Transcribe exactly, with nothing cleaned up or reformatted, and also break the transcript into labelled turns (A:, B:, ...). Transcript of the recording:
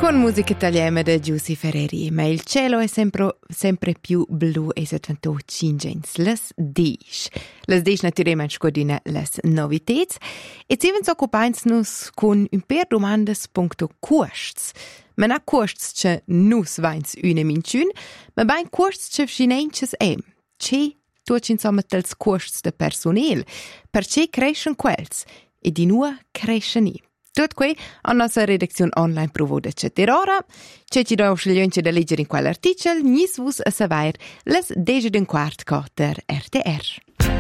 A: Con musica italiana di Giussi Ferreri, ma il cielo è sempre, sempre più blu e settantacinque cingens, les dish. Les dish naturalmente scodina les novitets, e ci vens occupains con un per domandas puncto costs. Ma non costs che nus vains une minciun, ma bain costs che vscinences em. Che tuoc insomma tels costs de personel, perché crescen quels, e di nua crescen i. Tutto qui a nostra redazione online provo da Ceterora. C'è ci do scegliente da leggere in quell'articolo, nis vus a savoir les dege d'un quart cotter R T R.